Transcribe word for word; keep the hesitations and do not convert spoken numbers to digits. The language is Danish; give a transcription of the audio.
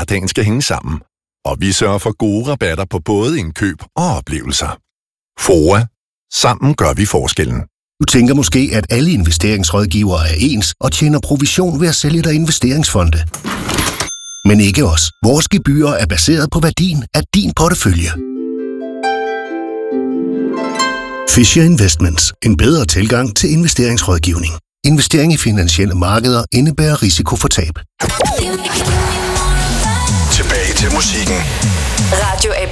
hverdagen skal hænge sammen. Og vi sørger for gode rabatter på både indkøb og oplevelser. F O A. Sammen gør vi forskellen. Du tænker måske, at alle investeringsrådgivere er ens og tjener provision ved at sælge dig investeringsfonde. Men ikke os. Vores gebyrer er baseret på værdien af din portefølje. Fisher Investments. En bedre tilgang til investeringsrådgivning. Investering i finansielle markeder indebærer risiko for tab. Tilbage til musikken. Radio A